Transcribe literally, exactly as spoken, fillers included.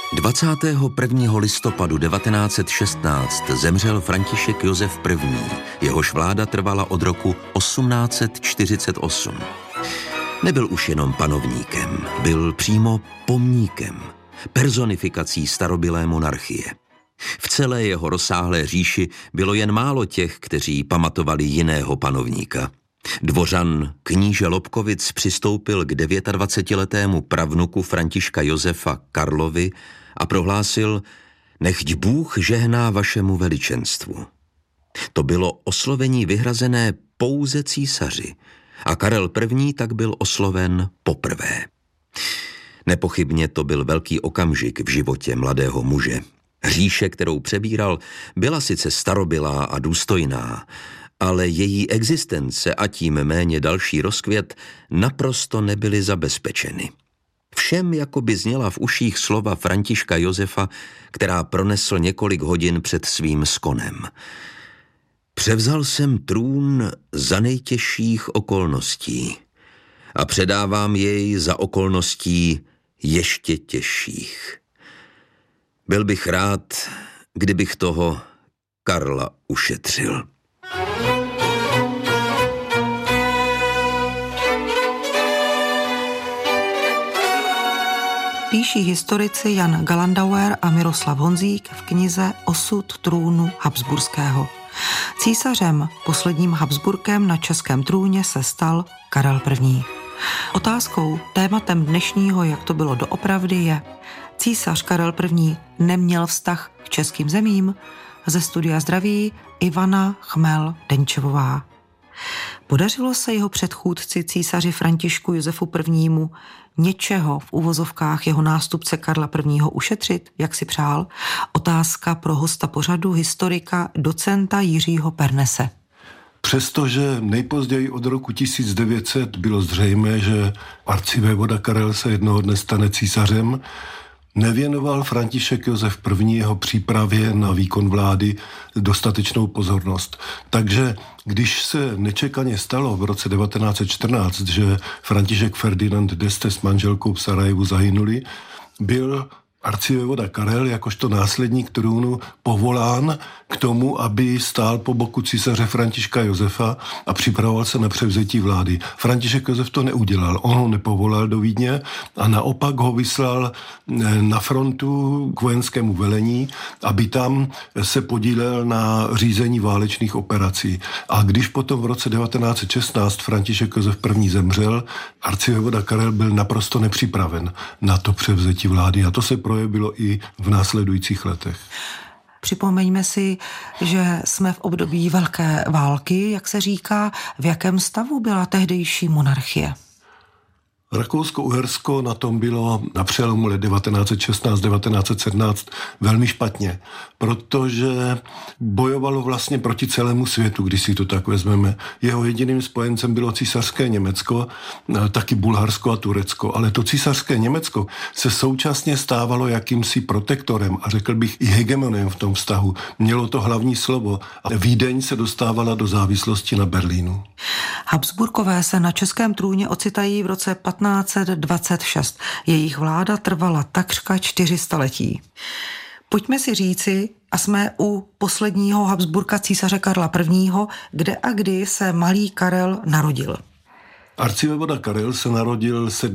dvacátého prvního listopadu devatenáct set šestnáct zemřel František Josef I., jehož vláda trvala od roku osmnáct set čtyřicet osm. Nebyl už jenom panovníkem, byl přímo pomníkem, personifikací starobylé monarchie. V celé jeho rozsáhlé říši bylo jen málo těch, kteří pamatovali jiného panovníka. Dvořan kníže Lobkovic přistoupil k dvacetidevítiletému pravnuku Františka Josefa Karlovi a prohlásil: nechť Bůh žehná vašemu veličenstvu. To bylo oslovení vyhrazené pouze císaři a Karel I. tak byl osloven poprvé. Nepochybně to byl velký okamžik v životě mladého muže. Říše, kterou přebíral, byla sice starobylá a důstojná, ale její existence a tím méně další rozkvět naprosto nebyly zabezpečeny. Všem jakoby zněla v uších slova Františka Josefa, která pronesl několik hodin před svým skonem. Převzal jsem trůn za nejtěžších okolností a předávám jej za okolností ještě těžších. Byl bych rád, kdybych toho Karla ušetřil. Píší historici Jan Galandauer a Miroslav Honzík v knize Osud trůnu Habsburského. Císařem, posledním Habsburkem na českém trůně, se stal Karel I. Otázkou, tématem dnešního, jak to bylo doopravdy, je: císař Karel I. neměl vztah k českým zemím? Ze studia zdraví Ivana Chmel-Denčevová. Podařilo se jeho předchůdci císaři Františku Josefu I. něčeho v uvozovkách jeho nástupce Karla I. ušetřit, jak si přál? Otázka pro hosta pořadu, historika docenta Jiřího Pernese. Přestože nejpozději od roku tisíc devět set bylo zřejmé, že arcivévoda Karel se jednoho dne stane císařem, nevěnoval František Josef I. jeho přípravě na výkon vlády dostatečnou pozornost. Takže když se nečekaně stalo v roce devatenáct set čtrnáct, že František Ferdinand d'Este s manželkou v Sarajevu zahynuli, byl arcivévoda Karel jakožto následník trůnu povolán k tomu, aby stál po boku císaře Františka Josefa a připravoval se na převzetí vlády. František Josef to neudělal, on ho nepovolal do Vídně a naopak ho vyslal na frontu k vojenskému velení, aby tam se podílel na řízení válečných operací. A když potom v roce devatenáct set šestnáct František Josef I. zemřel, arcivévoda Karel byl naprosto nepřipraven na to převzetí vlády a to se projevilo i v následujících letech. Připomeňme si, že jsme v období velké války, jak se říká. V jakém stavu byla tehdejší monarchie? Rakousko-Uhersko na tom bylo na přelomu let devatenáct set šestnáct devatenáct set sedmnáct velmi špatně, protože bojovalo vlastně proti celému světu, když si to tak vezmeme. Jeho jediným spojencem bylo císařské Německo, taky Bulharsko a Turecko, ale to císařské Německo se současně stávalo jakýmsi protektorem a řekl bych i hegemonem v tom vztahu. Mělo to hlavní slovo a Vídeň se dostávala do závislosti na Berlínu. Habsburkové se na českém trůně ocitají v roce patnáct set dvacet šest. Jejich vláda trvala takřka čtyři staletí. Pojďme si říci, a jsme u posledního Habsburka císaře Karla I., kde a kdy se malý Karel narodil. Arcivévoda Karel se narodil